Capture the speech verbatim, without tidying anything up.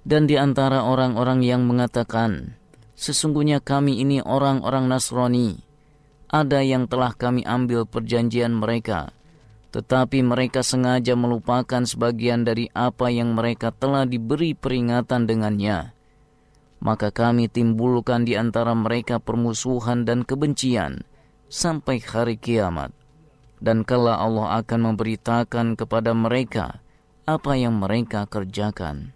Dan di antara orang-orang yang mengatakan, sesungguhnya kami ini orang-orang Nasrani, ada yang telah kami ambil perjanjian mereka, tetapi mereka sengaja melupakan sebagian dari apa yang mereka telah diberi peringatan dengannya. Maka kami timbulkan di antara mereka permusuhan dan kebencian sampai hari kiamat. Dan kala Allah akan memberitakan kepada mereka apa yang mereka kerjakan.